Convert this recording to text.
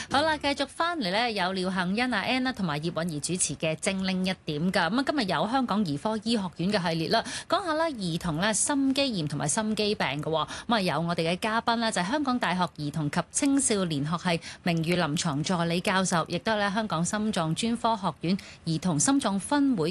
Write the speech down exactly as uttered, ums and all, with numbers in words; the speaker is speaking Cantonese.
好啦，繼續翻嚟咧，有廖幸欣啊 Ann 啦，同埋葉韻儀主持嘅精靈一點㗎。咁啊，今日有香港兒科醫學院嘅系列啦，講下咧兒童咧心肌炎同埋心肌病嘅。咁啊，有我哋嘅嘉賓咧，就係香港大學兒童及青少年學系名譽臨床助理教授，亦都係咧香港心臟專科學院兒童心臟分會